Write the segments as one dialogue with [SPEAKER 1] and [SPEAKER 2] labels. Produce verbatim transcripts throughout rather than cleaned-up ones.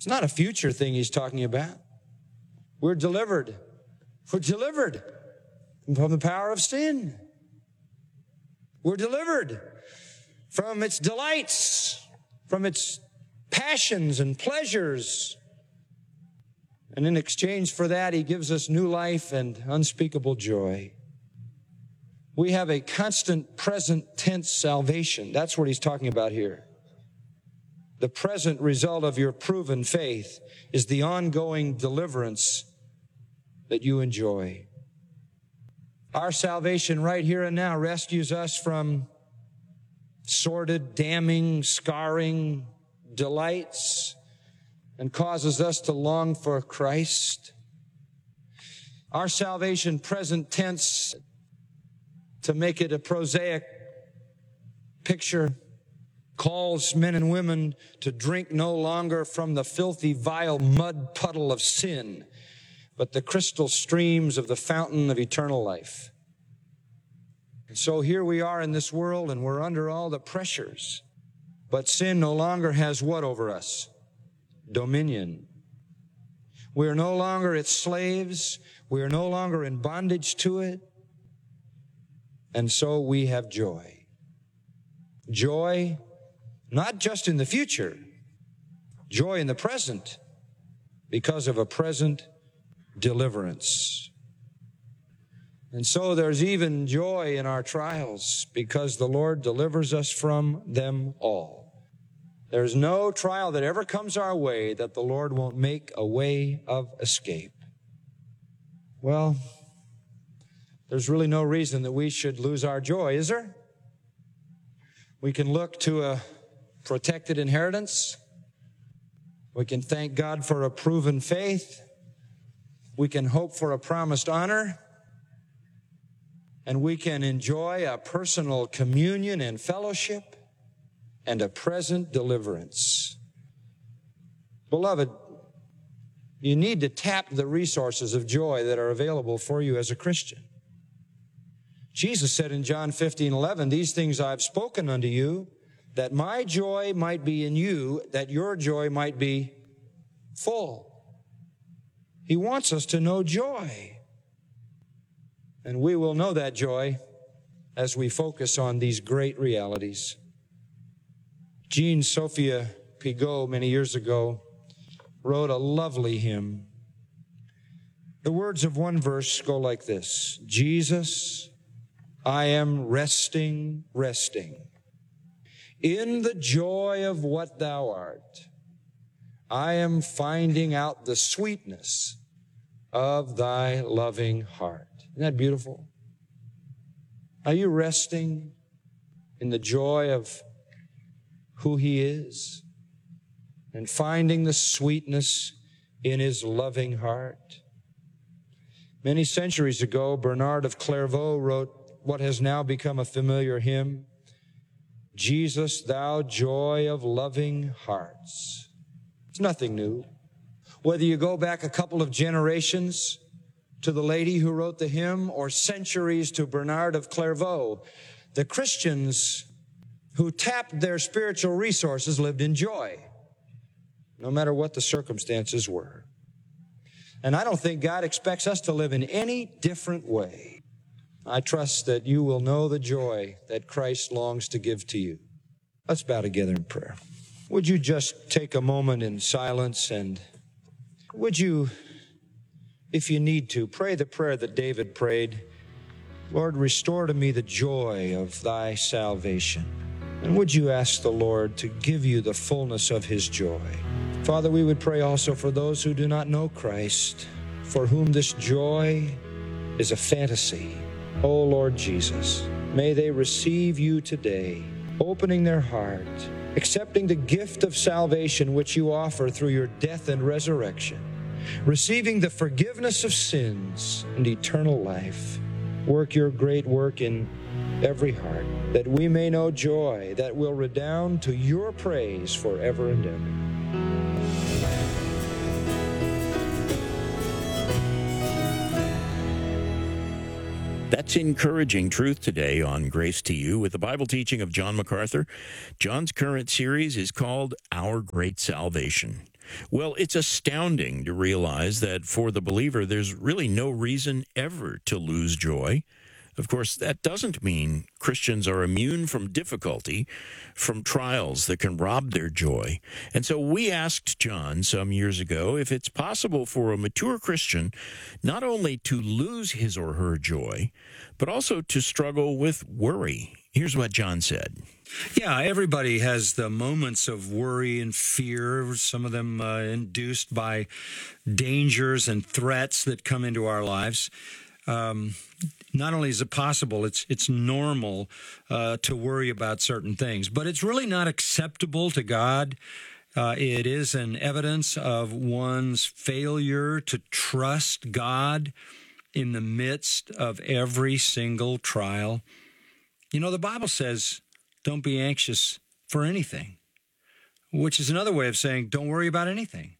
[SPEAKER 1] It's not a future thing he's talking about. We're delivered. We're delivered from the power of sin. We're delivered from its delights, from its passions and pleasures. And in exchange for that, he gives us new life and unspeakable joy. We have a constant present tense salvation. That's what he's talking about here. The present result of your proven faith is the ongoing deliverance that you enjoy. Our salvation right here and now rescues us from sordid, damning, scarring delights and causes us to long for Christ. Our salvation, present tense, to make it a prosaic picture, calls men and women to drink no longer from the filthy, vile mud puddle of sin, but the crystal streams of the fountain of eternal life. And so here we are in this world, and we're under all the pressures. But sin no longer has what over us? Dominion. We are no longer its slaves. We are no longer in bondage to it. And so we have joy. Joy, not just in the future, joy in the present, because of a present deliverance. And so there's even joy in our trials, because the Lord delivers us from them all. There's no trial that ever comes our way that the Lord won't make a way of escape. Well, there's really no reason that we should lose our joy, is there? We can look to a protected inheritance. We can thank God for a proven faith. We can hope for a promised honor. And we can enjoy a personal communion and fellowship and a present deliverance. Beloved, you need to tap the resources of joy that are available for you as a Christian. Jesus said in John fifteen eleven, "These things I've spoken unto you, that my joy might be in you, that your joy might be full." He wants us to know joy. And we will know that joy as we focus on these great realities. Jean Sophia Pigot, many years ago, wrote a lovely hymn. The words of one verse go like this: Jesus, I am resting, resting in the joy of what thou art. I am finding out the sweetness of thy loving heart. Isn't that beautiful? Are you resting in the joy of who he is and finding the sweetness in his loving heart? Many centuries ago, Bernard of Clairvaux wrote what has now become a familiar hymn: Jesus, thou joy of loving hearts. It's nothing new. Whether you go back a couple of generations to the lady who wrote the hymn or centuries to Bernard of Clairvaux, the Christians who tapped their spiritual resources lived in joy, no matter what the circumstances were. And I don't think God expects us to live in any different way. I trust that you will know the joy that Christ longs to give to you. Let's bow together in prayer. Would you just take a moment in silence, and would you, if you need to, pray the prayer that David prayed: Lord, restore to me the joy of thy salvation. And would you ask the Lord to give you the fullness of his joy? Father, we would pray also for those who do not know Christ, for whom this joy is a fantasy. Oh, Lord Jesus, may they receive you today, opening their heart, accepting the gift of salvation which you offer through your death and resurrection, receiving the forgiveness of sins and eternal life. Work your great work in every heart, that we may know joy that will redound to your praise forever and ever.
[SPEAKER 2] That's encouraging truth today on Grace to You with the Bible teaching of John MacArthur. John's current series is called Our Great Salvation. Well, it's astounding to realize that for the believer, there's really no reason ever to lose joy. Of course, that doesn't mean Christians are immune from difficulty, from trials that can rob their joy. And so we asked John some years ago if it's possible for a mature Christian not only to lose his or her joy, but also to struggle with worry. Here's what John said.
[SPEAKER 1] Yeah, everybody has the moments of worry and fear, some of them uh, induced by dangers and threats that come into our lives. Um, not only is it possible, it's it's normal uh, to worry about certain things, but it's really not acceptable to God. Uh, it is an evidence of one's failure to trust God in the midst of every single trial. You know, the Bible says, don't be anxious for anything, which is another way of saying don't worry about anything.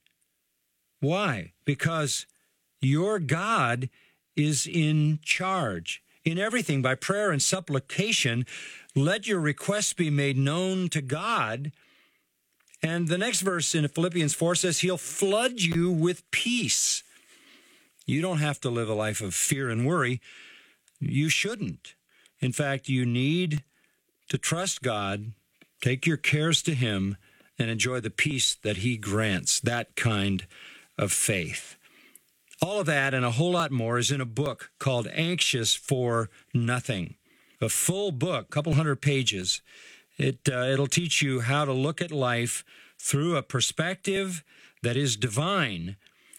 [SPEAKER 1] Why? Because your God is in charge. In everything, by prayer and supplication, let your requests be made known to God. And the next verse in Philippians four says he'll flood you with peace. You don't have to live a life of fear and worry. You shouldn't. In fact, you need to trust God, take your cares to him, and enjoy the peace that he grants, that kind of faith. All of that and a whole lot more is in a book called Anxious for Nothing, a full book, a couple hundred pages. It, uh, it'll teach you how to look at life through a perspective that is divine,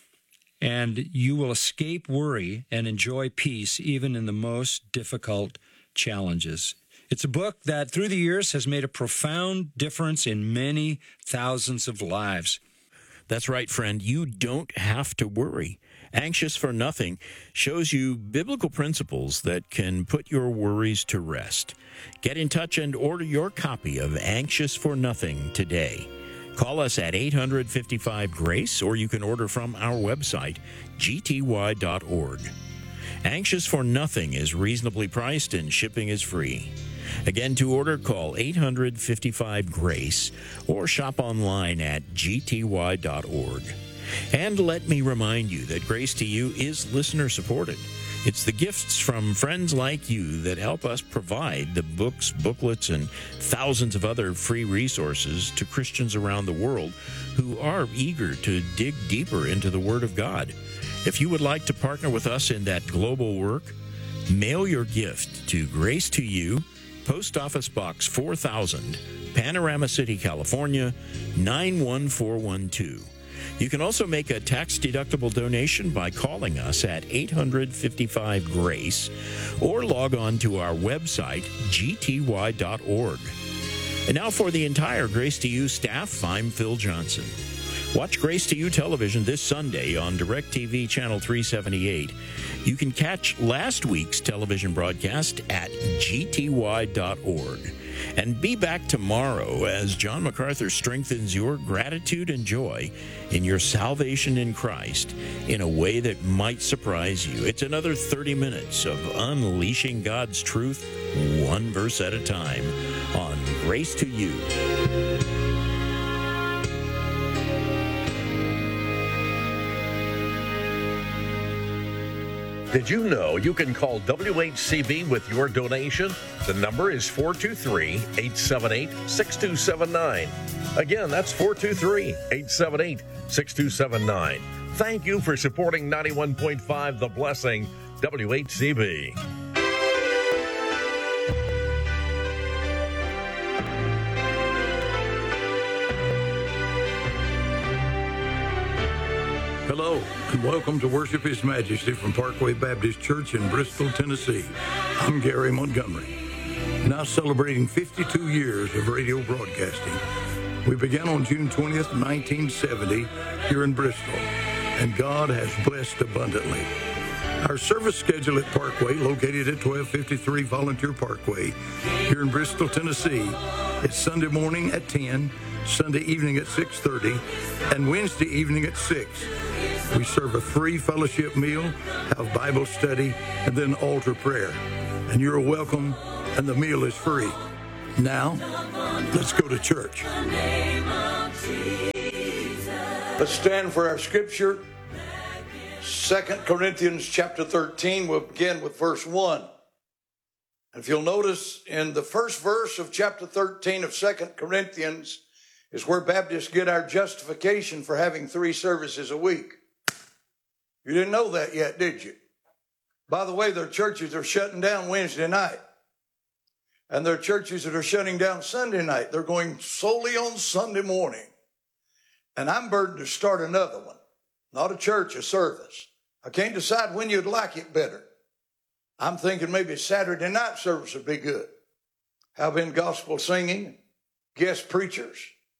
[SPEAKER 1] and you will escape worry and enjoy peace even in the most difficult challenges. It's a book that through the years has made a profound difference in many thousands of lives.
[SPEAKER 2] That's right, friend. You don't have to worry. Anxious for Nothing shows you biblical principles that can put your worries to rest. Get in touch and order your copy of Anxious for Nothing today. Call us at eight hundred fifty-five GRACE, or you can order from our website, g t y dot org. Anxious for Nothing is reasonably priced and shipping is free. Again, to order, call eight hundred fifty-five GRACE or shop online at g t y dot org. And let me remind you that Grace to You is listener-supported. It's the gifts from friends like you that help us provide the books, booklets, and thousands of other free resources to Christians around the world who are eager to dig deeper into the Word of God. If you would like to partner with us in that global work, mail your gift to Grace to You, Post Office Box four thousand, Panorama City, California, nine one four one two. You can also make a tax-deductible donation by calling us at eight hundred fifty-five GRACE or log on to our website, g t y dot org. And now for the entire Grace to You staff, I'm Phil Johnson. Watch Grace to You television this Sunday on DirecTV Channel three seventy-eight. You can catch last week's television broadcast at g t y dot org. And be back tomorrow as John MacArthur strengthens your gratitude and joy in your salvation in Christ in a way that might surprise you. It's another thirty minutes of unleashing God's truth one verse at a time on Grace to You.
[SPEAKER 3] Did you know you can call W H C B with your donation? The number is four two three, eight seven eight, six two seven nine. Again, that's four two three, eight seven eight, six two seven nine. Thank you for supporting ninety-one point five The Blessing, W H C B.
[SPEAKER 4] Hello, and welcome to Worship His Majesty from Parkway Baptist Church in Bristol, Tennessee. I'm Gary Montgomery. Now celebrating fifty-two years of radio broadcasting. We began on June twentieth, nineteen seventy, here in Bristol, and God has blessed abundantly. Our service schedule at Parkway, located at twelve fifty-three Volunteer Parkway, here in Bristol, Tennessee, is Sunday morning at ten, Sunday evening at six thirty, and Wednesday evening at six. We serve a free fellowship meal, have Bible study, and then altar prayer. And you're welcome, and the meal is free. Now, let's go to church.
[SPEAKER 5] In the name of Jesus.
[SPEAKER 4] Let's stand for our scripture. Second Corinthians chapter thirteen. We'll begin with verse one. If you'll notice, in the first verse of chapter thirteen of Second Corinthians is where Baptists get our justification for having three services a week. You didn't know that yet, did you? By the way, there are churches that are shutting down Wednesday night. And there are churches that are shutting down Sunday night. They're going solely on Sunday morning. And I'm burdened to start another one. Not a church, a service. I can't decide when you'd like it better. I'm thinking maybe Saturday night service would be good. Have in gospel singing, guest preachers,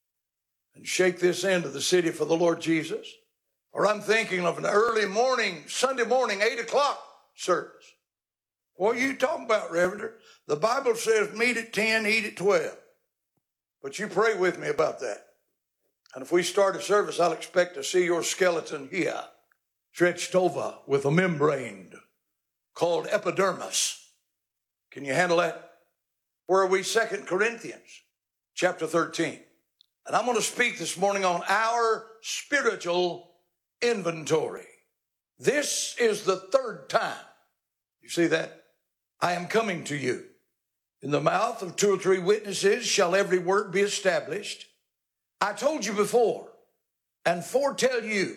[SPEAKER 4] and shake this end of the city for the Lord Jesus. Or I'm thinking of an early morning, Sunday morning, eight o'clock service. What are you talking about, Reverend? The Bible says meet at ten, eat at twelve. But you pray with me about that. And if we start a service, I'll expect to see your skeleton here, stretched over with a membrane called epidermis. Can you handle that? Where are we? Second Corinthians chapter thirteen. And I'm going to speak this morning on our spiritual inventory. This is the third time. You see that? I am coming to you. In the mouth of two or three witnesses shall every word be established. I told you before and foretell you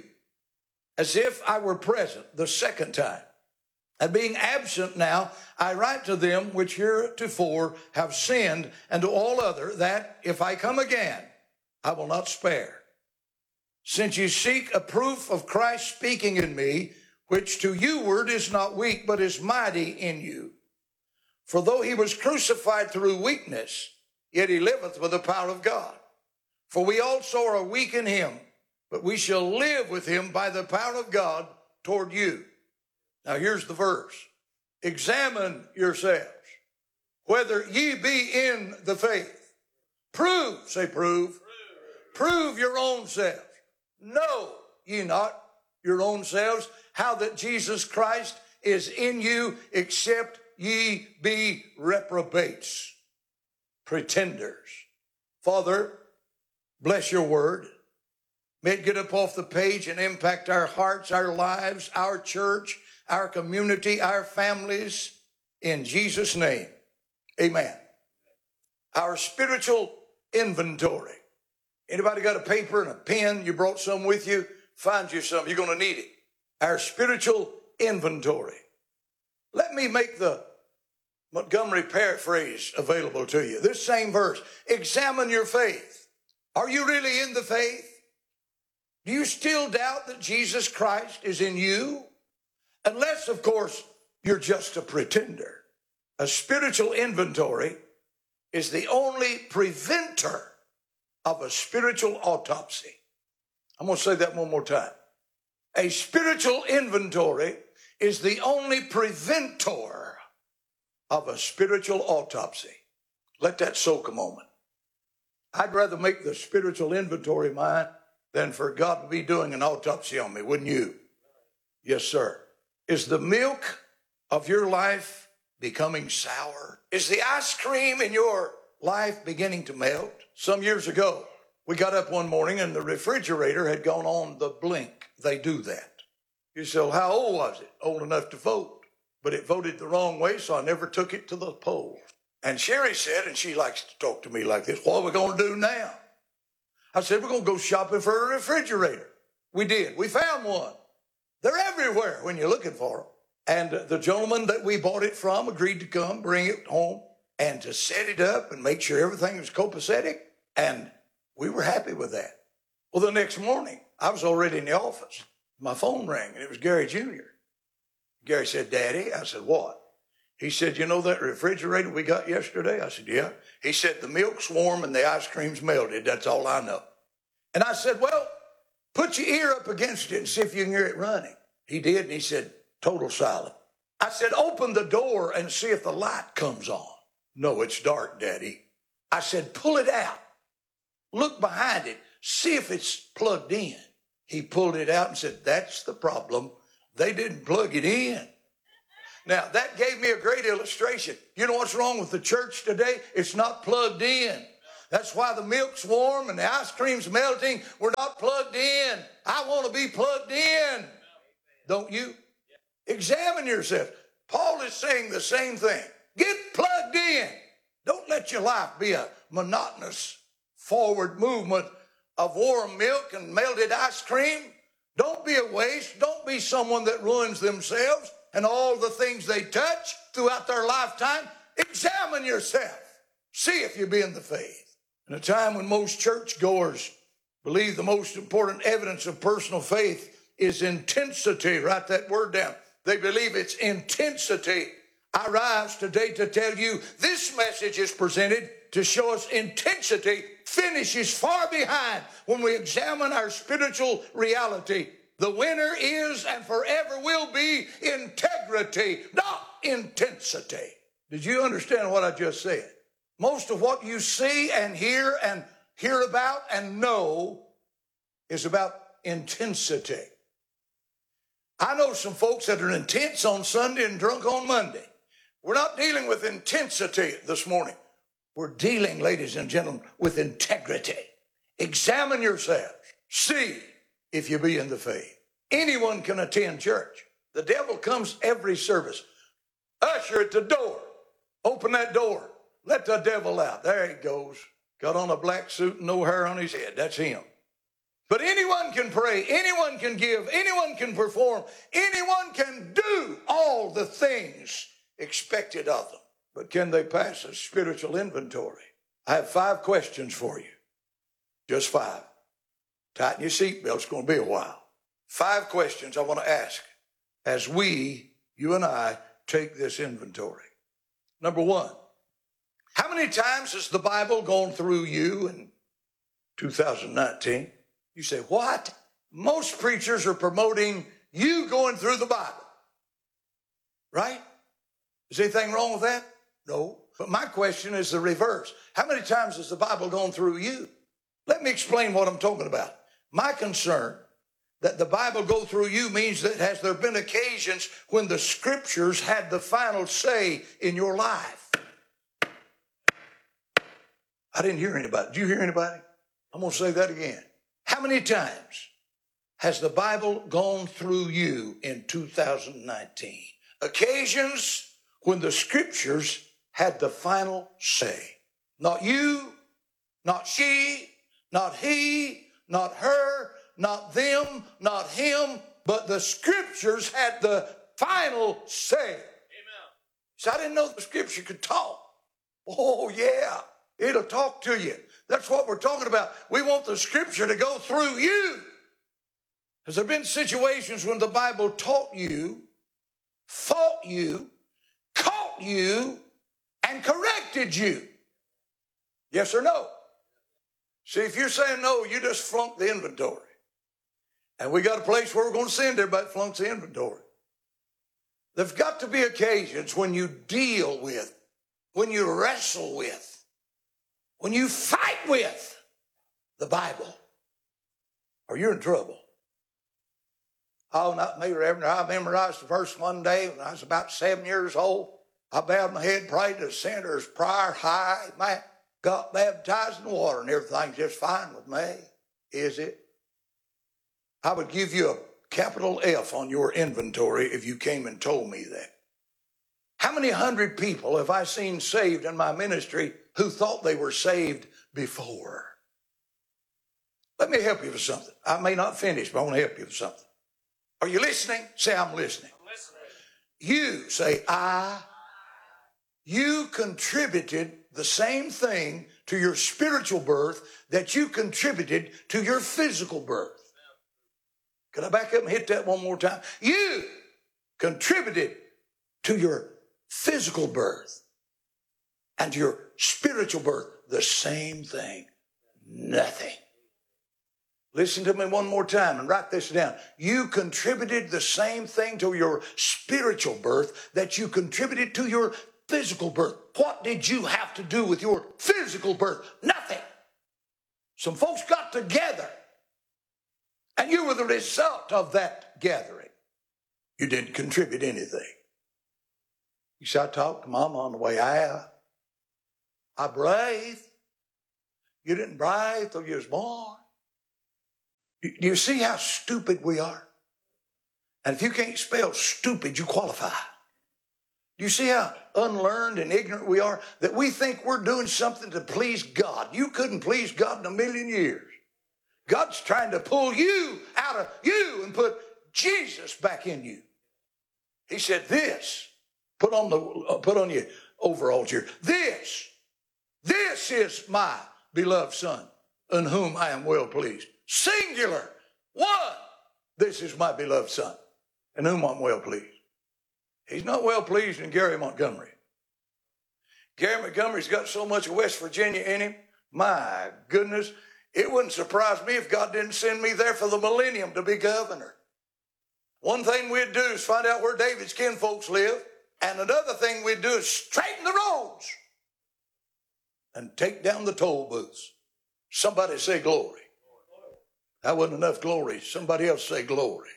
[SPEAKER 4] as if I were present the second time. And being absent now, I write to them which heretofore have sinned, and to all other, that if I come again, I will not spare. Since you seek a proof of Christ speaking in me, which to you word is not weak, but is mighty in you. For though he was crucified through weakness, yet he liveth with the power of God. For we also are weak in him, but we shall live with him by the power of God toward you. Now here's the verse. Examine yourselves, whether ye be in the faith. Prove, say prove. Prove your own selves. Know ye not your own selves how that Jesus Christ is in you, except ye be reprobates, pretenders. Father, bless your word. May it get up off the page and impact our hearts, our lives, our church, our community, our families. In Jesus' name, amen. Our spiritual inventory. Anybody got a paper and a pen? You brought some with you? Find you some. You're going to need it. Our spiritual inventory. Let me make the Montgomery paraphrase available to you. This same verse. Examine your faith. Are you really in the faith? Do you still doubt that Jesus Christ is in you? Unless, of course, you're just a pretender. A spiritual inventory is the only preventer of a spiritual autopsy. I'm going to say that one more time. A spiritual inventory is the only preventer of a spiritual autopsy. Let that soak a moment. I'd rather make the spiritual inventory mine than for God to be doing an autopsy on me, wouldn't you? Yes, sir. Is the milk of your life becoming sour? Is the ice cream in your life beginning to melt? Some years ago, we got up one morning and the refrigerator had gone on the blink. They do that. You say, well, how old was it? Old enough to vote. But it voted the wrong way, so I never took it to the poll. And Sherry said, and she likes to talk to me like this, what are we going to do now? I said, we're going to go shopping for a refrigerator. We did. We found one. They're everywhere when you're looking for them. And the gentleman that we bought it from agreed to come, bring it home, and to set it up and make sure everything was copacetic. And we were happy with that. Well, the next morning, I was already in the office. My phone rang, and it was Gary Junior Gary said, Daddy. I said, what? He said, you know that refrigerator we got yesterday? I said, yeah. He said, the milk's warm and the ice cream's melted. That's all I know. And I said, well, put your ear up against it and see if you can hear it running. He did, and he said, total silent. I said, open the door and see if the light comes on. No, it's dark, Daddy. I said, pull it out. Look behind it. See if it's plugged in. He pulled it out and said, that's the problem. They didn't plug it in. Now, that gave me a great illustration. You know what's wrong with the church today? It's not plugged in. That's why the milk's warm and the ice cream's melting. We're not plugged in. I want to be plugged in. Don't you? Examine yourself. Paul is saying the same thing. Get plugged in. Don't let your life be a monotonous forward movement of warm milk and melted ice cream. Don't be a waste. Don't be someone that ruins themselves and all the things they touch throughout their lifetime. Examine yourself. See if you be in the faith. In a time when most churchgoers believe the most important evidence of personal faith is intensity. Write that word down. They believe it's intensity. I rise today to tell you this message is presented to show us intensity finishes far behind when we examine our spiritual reality. The winner is and forever will be integrity, not intensity. Did you understand what I just said? Most of what you see and hear and hear about and know is about intensity. I know some folks that are intense on Sunday and drunk on Monday. We're not dealing with intensity this morning. We're dealing, ladies and gentlemen, with integrity. Examine yourselves. See if you be in the faith. Anyone can attend church. The devil comes every service. Usher at the door. Open that door. Let the devil out. There he goes. Got on a black suit and no hair on his head. That's him. But anyone can pray. Anyone can give. Anyone can perform. Anyone can do all the things expected of them. But can they pass a spiritual inventory? I have five questions for you. Just five. Tighten your seatbelt. It's going to be a while. Five questions I want to ask as we, you and I, take this inventory. Number one, how many times has the Bible gone through you in two thousand nineteen? You say, what? Most preachers are promoting you going through the Bible. Right? Is anything wrong with that? No. But my question is the reverse. How many times has the Bible gone through you? Let me explain what I'm talking about. My concern that the Bible go through you means that has there been occasions when the scriptures had the final say in your life? I didn't hear anybody. Did you hear anybody? I'm going to say that again. How many times has the Bible gone through you in two thousand nineteen? Occasions when the scriptures had the final say. Not you, not she, not he, not her, not them, not him, but the scriptures had the final say. Amen. So I didn't know the scripture could talk. Oh, yeah. It'll talk to you. That's what we're talking about. We want the scripture to go through you. Has there been situations when the Bible taught you, fought you, caught you, and corrected you? Yes or no? See, if you're saying no, you just flunked the inventory. And we got a place where we're going to send everybody that flunks the inventory. There's got to be occasions when you deal with, when you wrestle with, when you fight with the Bible, or you're in trouble. Oh, not me, Reverend. I memorized the verse one day when I was about seven years old. I bowed my head, prayed to the sinner's prayer high. Man, got baptized in water and everything's just fine with me. Is it? I would give you a capital F on your inventory if you came and told me that. How many hundred people have I seen saved in my ministry who thought they were saved before? Let me help you with something. I may not finish, but I want to help you with something. Are you listening? Say, I'm listening. I'm listening. You say, I. You contributed the same thing to your spiritual birth that you contributed to your physical birth. Can I back up and hit that one more time? You contributed to your physical birth and to your spiritual birth the same thing. Nothing. Listen to me one more time and write this down. You contributed the same thing to your spiritual birth that you contributed to your physical birth. What did you have to do with your physical birth? Nothing. Some folks got together and you were the result of that gathering. You didn't contribute anything. You said, I talked to Mama on the way out. I breathed. You didn't bribe till you was born. Do you see how stupid we are? And if you can't spell stupid, you qualify. Do you see how unlearned and ignorant we are? That we think we're doing something to please God. You couldn't please God in a million years. God's trying to pull you out of you and put Jesus back in you. He said, this, put on the uh, put on your overalls here. This, this is my beloved Son, in whom I am well pleased. Singular, one. This is my beloved Son, in whom I'm well pleased. He's not well pleased in Gary Montgomery. Gary Montgomery's got so much of West Virginia in him. My goodness, it wouldn't surprise me if God didn't send me there for the millennium to be governor. One thing we'd do is find out where David's kinfolks live. And another thing we'd do is straighten the roads and take down the toll booths. Somebody say glory. That wasn't enough glory. Somebody else say glory.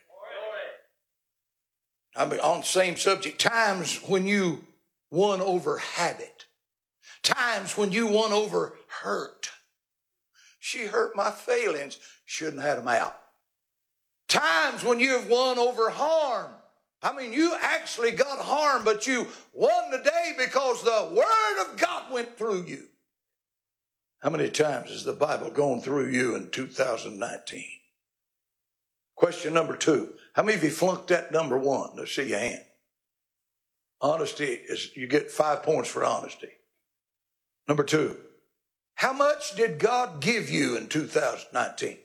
[SPEAKER 4] I mean, on the same subject, times when you won over habit. Times when you won over hurt. She hurt my feelings. Shouldn't have had them out. Times when you have won over harm. I mean, you actually got harm, but you won the day because the Word of God went through you. How many times has the Bible gone through you in two thousand nineteen? Question number two. How many of you flunked that number one? Let's see your hand. Honesty is, you get five points for honesty. Number two. How much did God give you in two thousand nineteen?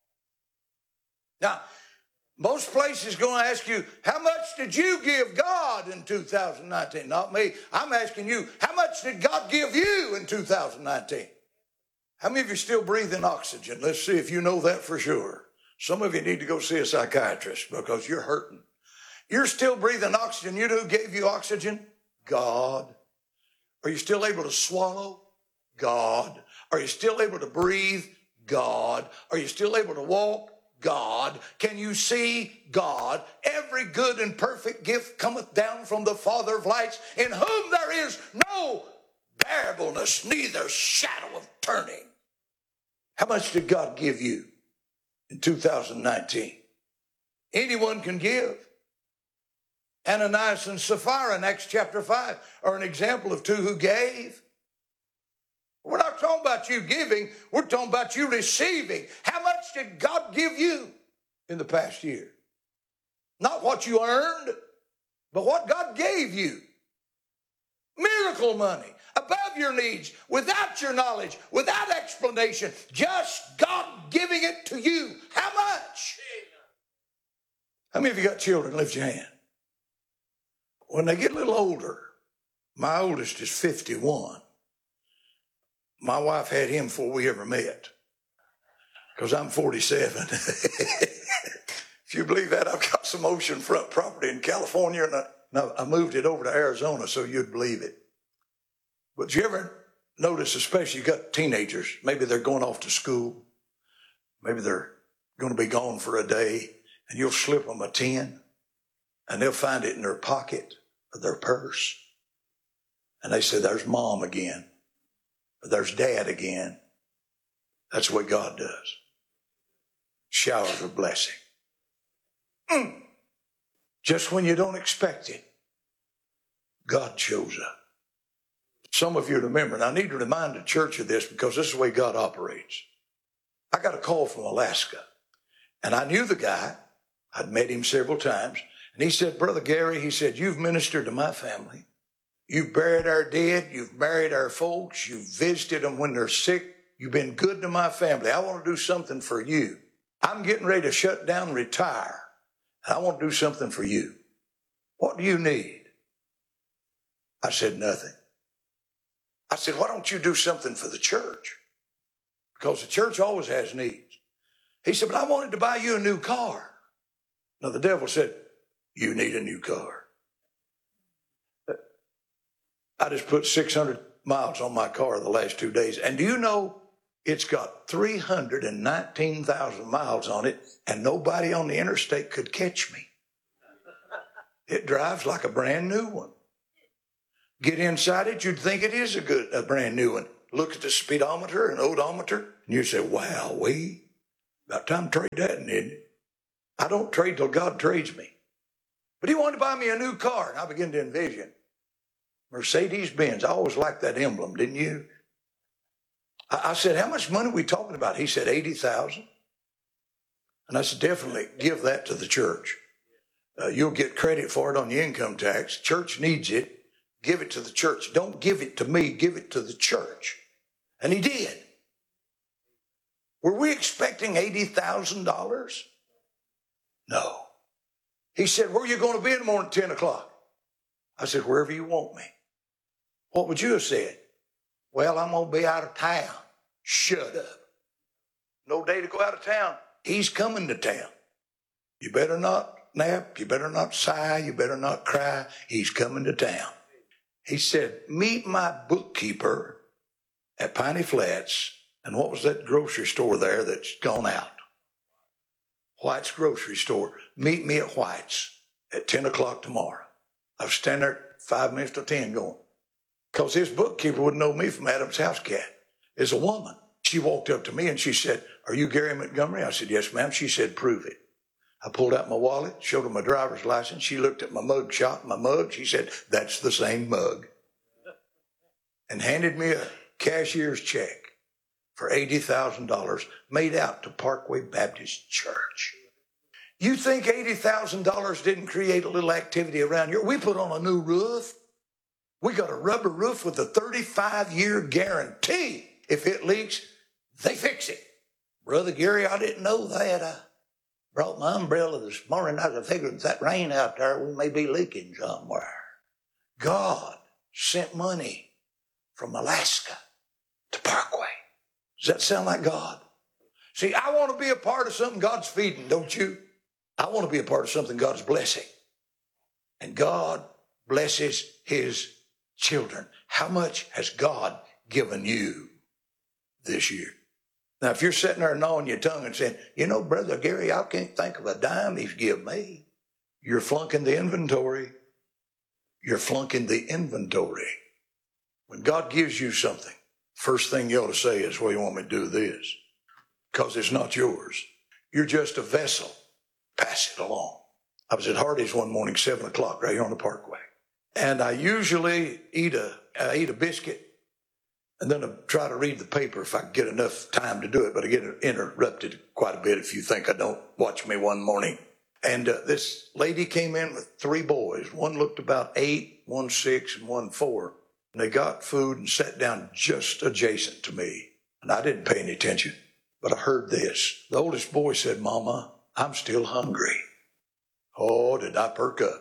[SPEAKER 4] Now, most places going to ask you, how much did you give God in two thousand nineteen? Not me. I'm asking you, how much did God give you in two thousand nineteen? How many of you still breathing oxygen? Let's see if you know that for sure. Some of you need to go see a psychiatrist because you're hurting. You're still breathing oxygen. You know who gave you oxygen? God. Are you still able to swallow? God. Are you still able to breathe? God. Are you still able to walk? God. Can you see? God. Every good and perfect gift cometh down from the Father of lights, in whom there is no variableness, neither shadow of turning. How much did God give you in two thousand nineteen? Anyone can give. Ananias and Sapphira in Acts chapter five are an example of two who gave. We're not talking about you giving. We're talking about you receiving. How much did God give you in the past year? Not what you earned, but what God gave you. Miracle money, above your needs, without your knowledge, without explanation, just God giving it to you. How much? How many of you got children? Lift your hand. When they get a little older, my oldest is fifty-one. My wife had him before we ever met, because I'm forty-seven. If you believe that, I've got some oceanfront property in California, and I, no, I moved it over to Arizona so you'd believe it. But you ever notice, especially you got teenagers, maybe they're going off to school, maybe they're going to be gone for a day, and you'll slip them a ten, and they'll find it in their pocket or their purse. And they say, there's mom again. Or there's dad again. That's what God does. Showers of blessing. Mm. Just when you don't expect it, God shows up. Some of you remember, and I need to remind the church of this because this is the way God operates. I got a call from Alaska, and I knew the guy. I'd met him several times. And he said, Brother Gary, he said, you've ministered to my family. You've buried our dead. You've married our folks. You've visited them when they're sick. You've been good to my family. I want to do something for you. I'm getting ready to shut down and retire. And I want to do something for you. What do you need? I said, nothing. I said, why don't you do something for the church? Because the church always has needs. He said, but I wanted to buy you a new car. Now the devil said, you need a new car. I just put six hundred miles on my car the last two days. And do you know it's got three hundred nineteen thousand miles on it, and nobody on the interstate could catch me. It drives like a brand new one. Get inside it, you'd think it is a good, a brand new one. look at the speedometer and odometer, and you say, wow, we about time to trade that, isn't it? I don't trade till God trades me. But he wanted to buy me a new car, and I began to envision Mercedes-Benz. I always liked that emblem, didn't you? I, I said, how much money are we talking about? He said, eighty thousand dollars. And I said, definitely give that to the church. Uh, you'll get credit for it on your income tax. Church needs it. Give it to the church. Don't give it to me. Give it to the church. And he did. Were we expecting eighty thousand dollars? No. He said, where are you going to be in the morning at ten o'clock? I said, wherever you want me. What would you have said? Well, I'm going to be out of town. Shut up. No day to go out of town. He's coming to town. You better not nap. You better not sigh. You better not cry. He's coming to town. He said, meet my bookkeeper at Piney Flats. And what was that grocery store there that's gone out? White's grocery store. Meet me at White's at ten o'clock tomorrow. I was standing there at five minutes to ten going, because his bookkeeper wouldn't know me from Adam's house cat. It's a woman. She walked up to me and she said, are you Gary Montgomery? I said, yes, ma'am. She said, prove it. I pulled out my wallet, showed her my driver's license. She looked at my mug shot, my mug. She said, that's the same mug. And handed me a cashier's check for eighty thousand dollars made out to Parkway Baptist Church. You think eighty thousand dollars didn't create a little activity around here? We put on a new roof. We got a rubber roof with a thirty-five year guarantee. If it leaks, they fix it. Brother Gary, I didn't know that. I brought my umbrella this morning. I figured with that rain out there, we may be leaking somewhere. God sent money from Alaska to Parkway. Does that sound like God? See, I want to be a part of something God's feeding, don't you? I want to be a part of something God's blessing. And God blesses his children. How much has God given you this year? Now, if you're sitting there gnawing your tongue and saying, you know, Brother Gary, I can't think of a dime he's given me. You're flunking the inventory. You're flunking the inventory. When God gives you something, first thing you ought to say is, well, you want me to do this? Because it's not yours. You're just a vessel. Pass it along. I was at Hardee's one morning, seven o'clock, right here on the Parkway. And I usually eat a, I eat a biscuit, and then I try to read the paper if I can get enough time to do it, but I get interrupted quite a bit if you think I don't. Watch me one morning. And uh, this lady came in with three boys. One looked about eight, one six, and one four. And they got food and sat down just adjacent to me. And I didn't pay any attention, but I heard this. The oldest boy said, Mama, I'm still hungry. Oh, did I perk up?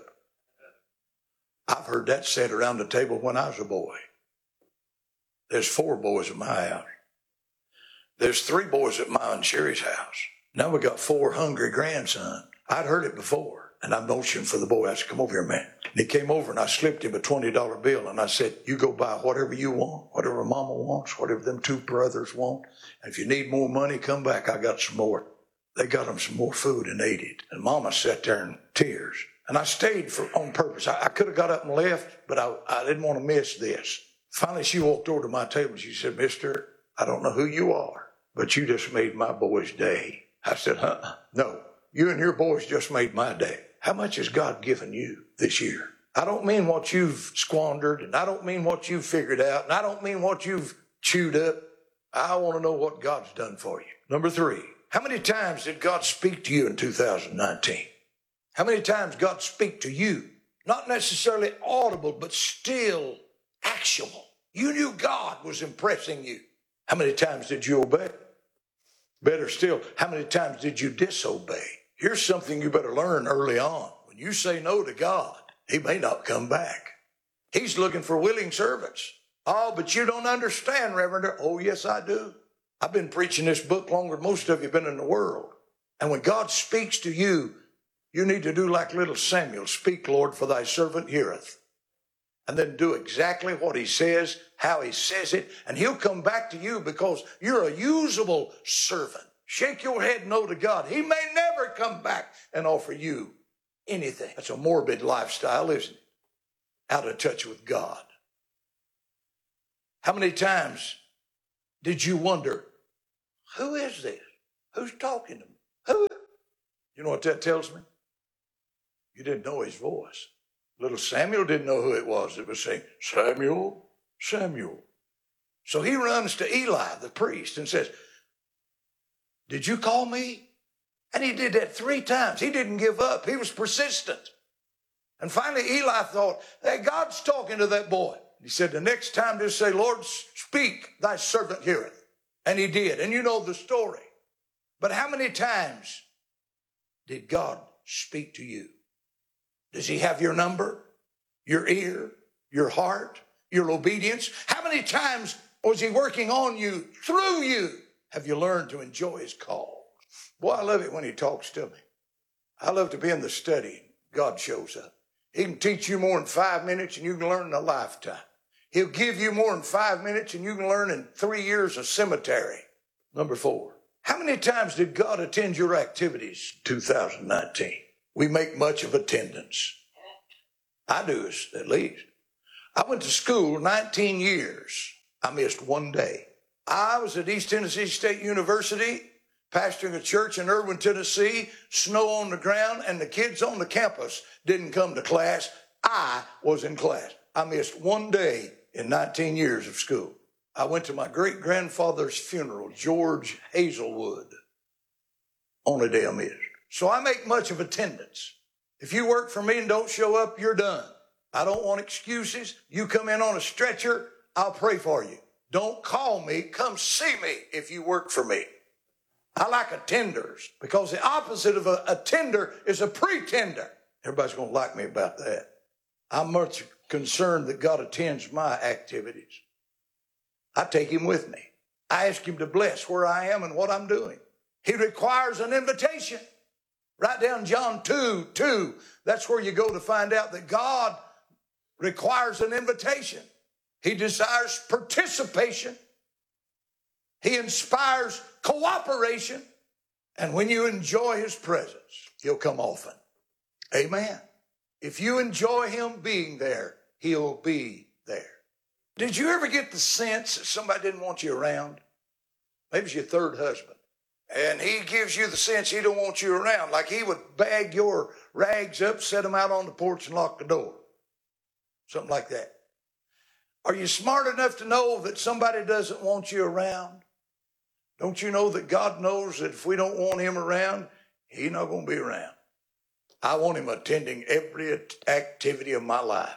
[SPEAKER 4] I've heard that said around the table when I was a boy. There's four boys at my house. There's three boys at mine and Sherry's house. Now we got four hungry grandsons. I'd heard it before, and I motioned for the boy. I said, come over here, man. And he came over, and I slipped him a twenty dollar bill, and I said, you go buy whatever you want, whatever Mama wants, whatever them two brothers want. And if you need more money, come back. I got some more. They got them some more food and ate it. And Mama sat there in tears. And I stayed for on purpose. I, I could have got up and left, but I, I didn't want to miss this. Finally, she walked over to my table and she said, Mister, I don't know who you are, but you just made my boy's day. I said, huh? No, you and your boys just made my day. How much has God given you this year? I don't mean what you've squandered, and I don't mean what you've figured out, and I don't mean what you've chewed up. I want to know what God's done for you. Number three, how many times did God speak to you in two thousand nineteen? How many times God speak to you? Not necessarily audible, but still actual. You knew God was impressing you. How many times did you obey? Better still, how many times did you disobey? Here's something you better learn early on. When you say no to God, he may not come back. He's looking for willing servants. Oh, but you don't understand, Reverend. Oh, yes, I do. I've been preaching this book longer than most of you have been in the world. And when God speaks to you, you need to do like little Samuel. Speak, Lord, for thy servant heareth. And then do exactly what he says, how he says it, and he'll come back to you because you're a usable servant. Shake your head no to God. He may never come back and offer you anything. That's a morbid lifestyle, isn't it? Out of touch with God. How many times Did you wonder, who is this? Who's talking to me? Who? You know what that tells me? You didn't know his voice. Little Samuel didn't know who it was that was saying, Samuel, Samuel. So he runs to Eli, the priest, and says, did you call me? And he did that three times. He didn't give up. He was persistent. And finally, Eli thought, hey, God's talking to that boy. He said, the next time just say, Lord, speak, thy servant heareth. And he did. And you know the story. But how many times did God speak to you? Does he have your number, your ear, your heart, your obedience? How many times was he working on you, through you? Have you learned to enjoy his call? Boy, I love it when he talks to me. I love to be in the study. God shows up. He can teach you more in five minutes than you can learn in a lifetime. He'll give you more in five minutes than you can learn in three years of cemetery. Number four, how many times did God attend your activities in two thousand nineteen? We make much of attendance. I do, at least. I went to school nineteen years. I missed one day. I was at East Tennessee State University, pastoring a church in Erwin, Tennessee, snow on the ground, and the kids on the campus didn't come to class. I was in class. I missed one day in nineteen years of school. I went to my great-grandfather's funeral, George Hazelwood. Only day I missed. So I make much of attendance. If you work for me and don't show up, you're done. I don't want excuses. You come in on a stretcher, I'll pray for you. Don't call me. Come see me if you work for me. I like attenders because the opposite of a attender is a pretender. Everybody's going to like me about that. I'm much concerned that God attends my activities. I take him with me. I ask him to bless where I am and what I'm doing. He requires an invitation. Write down John two, two. That's where you go to find out that God requires an invitation. He desires participation. He inspires cooperation. And when you enjoy his presence, he'll come often. Amen. If you enjoy him being there, he'll be there. Did you ever get the sense that somebody didn't want you around? Maybe it's your third husband. And he gives you the sense he don't want you around. Like he would bag your rags up, set them out on the porch and lock the door. Something like that. Are you smart enough to know that somebody doesn't want you around? Don't you know that God knows that if we don't want him around, he's not going to be around? I want him attending every activity of my life.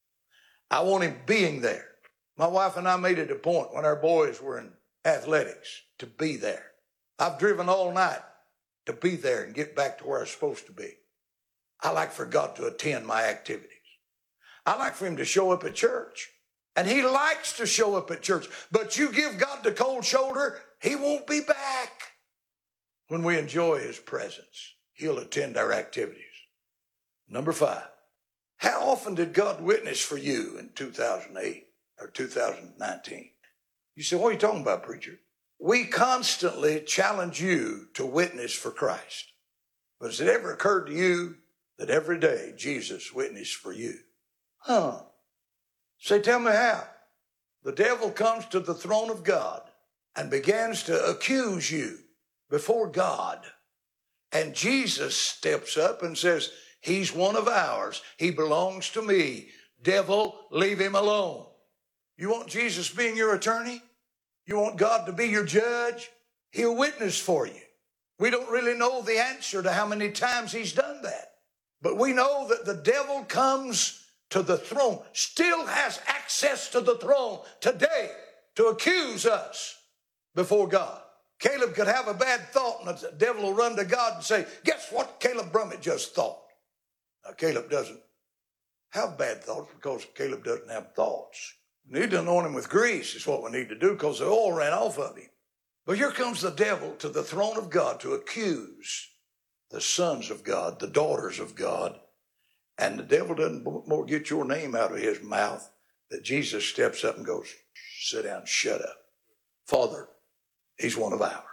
[SPEAKER 4] I want him being there. My wife and I made it a point when our boys were in athletics to be there. I've driven all night to be there and get back to where I'm supposed to be. I like for God to attend my activities. I like for him to show up at church. And he likes to show up at church. But you give God the cold shoulder, he won't be back. When we enjoy his presence, he'll attend our activities. Number five, how often did God witness for you in two thousand eight or two thousand nineteen? You say, what are you talking about, preacher? We constantly challenge you to witness for Christ. But has it ever occurred to you that every day Jesus witnessed for you? Huh. Say, tell me how. The devil comes to the throne of God and begins to accuse you before God. And Jesus steps up and says, he's one of ours. He belongs to me. Devil, leave him alone. You want Jesus being your attorney? You want God to be your judge? He'll witness for you. We don't really know the answer to how many times he's done that. But we know that the devil comes to the throne, still has access to the throne today to accuse us before God. Caleb could have a bad thought and the devil will run to God and say, guess what Caleb Brummett just thought? Now, Caleb doesn't have bad thoughts because Caleb doesn't have thoughts. We need to anoint him with grease is what we need to do because the oil ran off of him. But here comes the devil to the throne of God to accuse the sons of God, the daughters of God. And the devil doesn't more get your name out of his mouth that Jesus steps up and goes, sit down, shut up. Father, he's one of ours.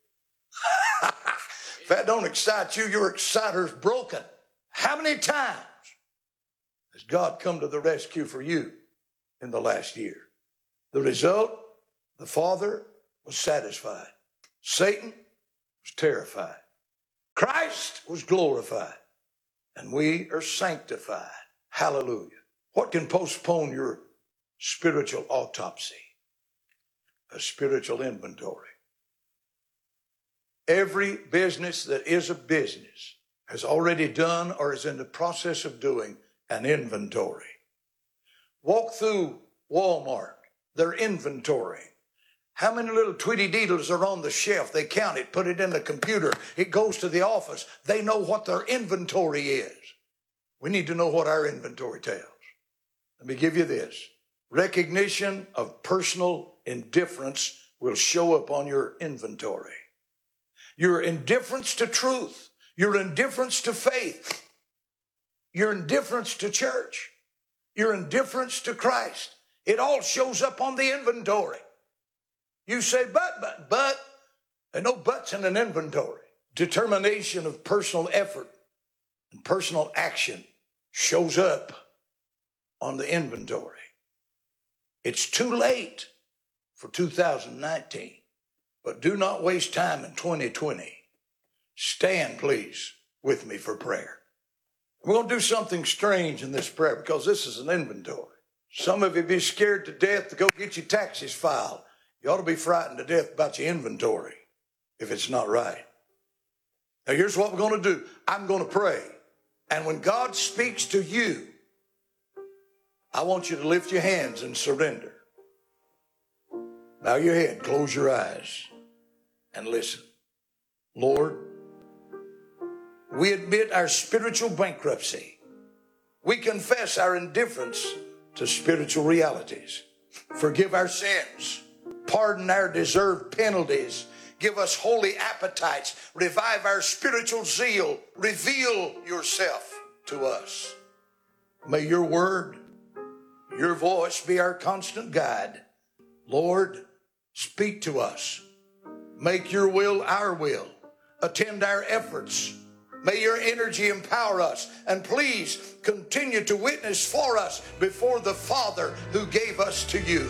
[SPEAKER 4] If that don't excite you, your exciter's broken. How many times has God come to the rescue for you in the last year? The result, the father was satisfied. Satan was terrified. Christ was glorified. And we are sanctified. Hallelujah. What can postpone your spiritual autopsy? A spiritual inventory. Every business that is a business has already done or is in the process of doing an inventory. Walk through Walmart. They're inventorying. How many little Tweety Deedles are on the shelf? They count it, put it in the computer. It goes to the office. They know what their inventory is. We need to know what our inventory tells. Let me give you this. Recognition of personal indifference will show up on your inventory. Your indifference to truth, your indifference to faith, your indifference to church, your indifference to Christ. It all shows up on the inventory. You say, but, but, but, there are no buts in an inventory. Determination of personal effort and personal action shows up on the inventory. It's too late for two thousand nineteen, but do not waste time in twenty twenty. Stand, please, with me for prayer. We're going to do something strange in this prayer because this is an inventory. Some of you be scared to death to go get your taxes filed. You ought to be frightened to death about your inventory if it's not right. Now, here's what we're going to do. I'm going to pray. And when God speaks to you, I want you to lift your hands and surrender. Bow your head, close your eyes, and listen. Lord, we admit our spiritual bankruptcy. We confess our indifference to spiritual realities. Forgive our sins. Pardon our deserved penalties. Give us holy appetites. Revive our spiritual zeal. Reveal yourself to us. May your word, your voice be our constant guide. Lord, speak to us. Make your will our will. Attend our efforts. May your energy empower us. And please continue to witness for us before the Father who gave us to you.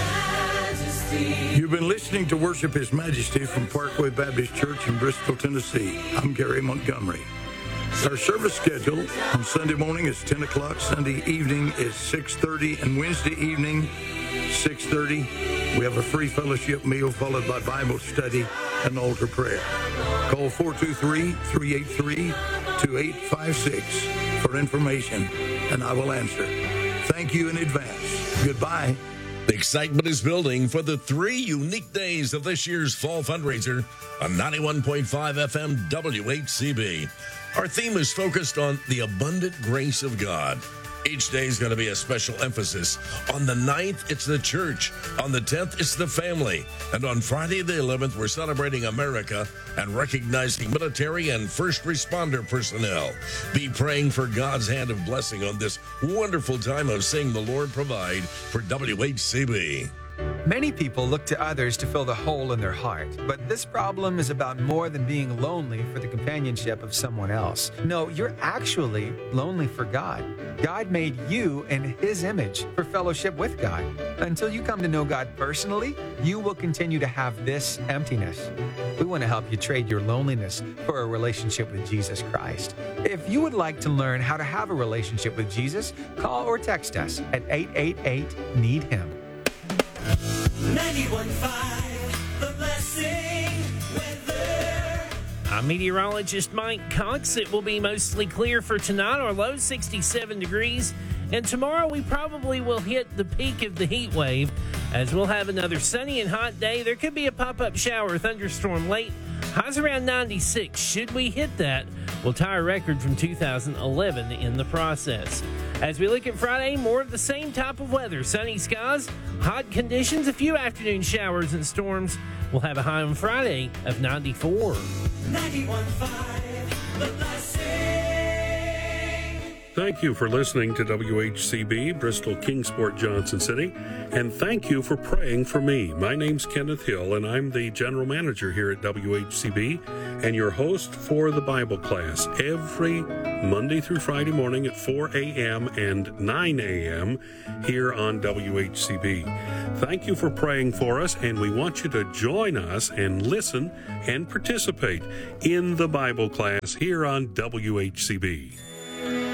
[SPEAKER 5] You've been listening to Worship His Majesty from Parkway Baptist Church in Bristol, Tennessee. I'm Gary Montgomery. Our service schedule on Sunday morning is ten o'clock, Sunday evening is six thirty, and Wednesday evening, six thirty. We have a free fellowship meal followed by Bible study and altar prayer. Call four two three, three eight three, two eight five six for information, and I will answer. Thank you in advance. Goodbye.
[SPEAKER 3] The excitement is building for the three unique days of this year's fall fundraiser on ninety-one point five F M W H C B. Our theme is focused on the abundant grace of God. Each day is going to be a special emphasis. On the ninth, it's the church. On the tenth, it's the family. And on Friday the eleventh, we're celebrating America and recognizing military and first responder personnel. Be praying for God's hand of blessing on this wonderful time of seeing the Lord provide for W H C B.
[SPEAKER 6] Many people look to others to fill the hole in their heart, but this problem is about more than being lonely for the companionship of someone else. No, you're actually lonely for God. God made you in His image for fellowship with God. Until you come to know God personally, you will continue to have this emptiness. We want to help you trade your loneliness for a relationship with Jesus Christ. If you would like to learn how to have a relationship with Jesus, call or text us at eight eight eight, need him.
[SPEAKER 7] ninety-one point five, The Blessing weather.
[SPEAKER 8] I'm meteorologist Mike Cox. It will be mostly clear for tonight. Our low sixty-seven degrees. And tomorrow we probably will hit the peak of the heat wave as we'll have another sunny and hot day. There could be a pop-up shower or thunderstorm late. Highs around ninety-six. Should we hit that, we'll tie a record from two thousand eleven in the process. As we look at Friday, more of the same type of weather. Sunny skies, hot conditions, a few afternoon showers and storms. We'll have a high on Friday of ninety-four.
[SPEAKER 7] ninety-one point five, The Blessing.
[SPEAKER 9] Thank you for listening to W H C B, Bristol Kingsport, Johnson City, and thank you for praying for me. My name's Kenneth Hill, and I'm the general manager here at W H C B and your host for the Bible class every Monday through Friday morning at four a.m. and nine a.m. here on W H C B. Thank you for praying for us, and we want you to join us and listen and participate in the Bible class here on W H C B.